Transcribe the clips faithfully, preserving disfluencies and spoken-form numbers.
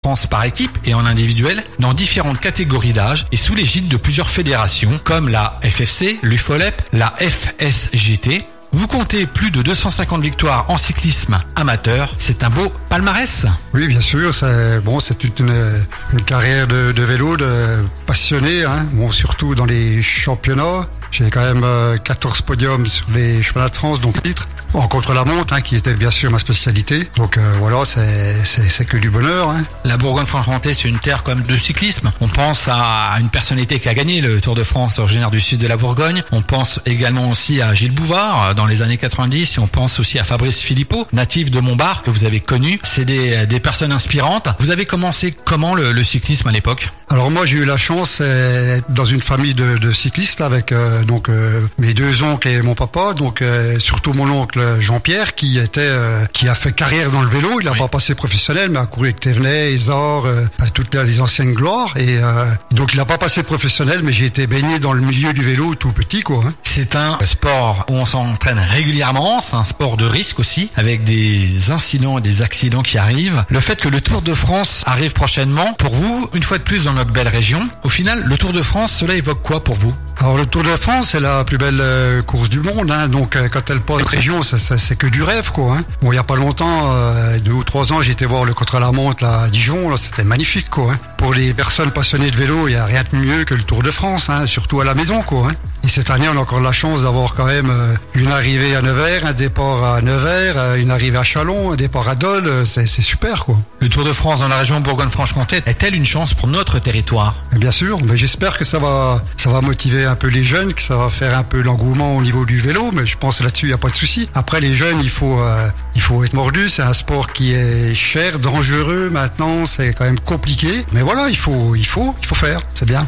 France par équipe et en individuel dans différentes catégories d'âge et sous l'égide de plusieurs fédérations comme la F F C, l'U F O L E P, la F S G T. Vous comptez plus de deux cent cinquante victoires en cyclisme amateur. C'est un beau palmarès. Oui, bien sûr. C'est bon, c'est une, une carrière de, de vélo, de passionné. Hein. Bon, surtout dans les championnats. J'ai quand même euh, quatorze podiums sur les championnats de France, donc titre. En contre-la-montre, hein, qui était bien sûr ma spécialité. Donc euh, voilà, c'est, c'est, c'est que du bonheur. Hein. La Bourgogne-Franche-Comté, c'est une terre comme de cyclisme. On pense à une personnalité qui a gagné le Tour de France, originaire du sud de la Bourgogne. On pense également aussi à Gilles Bouvard dans les années quatre-vingt-dix. Et on pense aussi à Fabrice Philippot, natif de Montbard, que vous avez connu. C'est des, des personnes inspirantes. Vous avez commencé comment le, le cyclisme à l'époque ? Alors moi, j'ai eu la chance d'être dans une famille de, de cyclistes avec euh, donc euh, mes deux oncles et mon papa. Donc euh, surtout mon oncle Jean-Pierre qui était euh, qui a fait carrière dans le vélo. Il n'a oui. pas passé professionnel, mais a couru avec Thévenet, Isard, euh, toutes les anciennes gloires. Et euh, donc il n'a pas passé professionnel, mais j'ai été baigné dans le milieu du vélo tout petit, quoi. Hein. C'est un sport où on s'entraîne régulièrement. C'est un sport de risque aussi, avec des incidents et des accidents qui arrivent. Le fait que le Tour de France arrive prochainement, pour vous, une fois de plus dans notre belle région, au final, le Tour de France, cela évoque quoi pour vous ? Alors le Tour de France, c'est la plus belle euh, course du monde, hein. Donc euh, quand elle passe région, ça, ça, c'est que du rêve, quoi. Hein. Bon, il y a pas longtemps, euh, deux ou trois ans, j'ai été voir le contre-la-montre là, à Dijon, là, c'était magnifique, quoi. Hein. Pour les personnes passionnées de vélo, il y a rien de mieux que le Tour de France, hein, surtout à la maison, quoi. Hein. Et cette année, on a encore la chance d'avoir quand même euh, une arrivée à Nevers, un départ à Nevers, euh, une arrivée à Châlons, un départ à Dole, euh, c'est, c'est super, quoi. Le Tour de France dans la région Bourgogne-Franche-Comté est-elle une chance pour notre territoire ? Bien sûr, mais j'espère que ça va, ça va motiver un peu les jeunes, que ça va faire un peu l'engouement au niveau du vélo, mais je pense que là-dessus, il n'y a pas de souci. Après, les jeunes, il faut, euh, il faut être mordu. C'est un sport qui est cher, dangereux maintenant, c'est quand même compliqué. Mais voilà, il faut, il faut, il faut faire, c'est bien.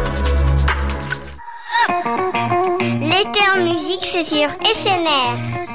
L'été en musique, c'est sur S N R.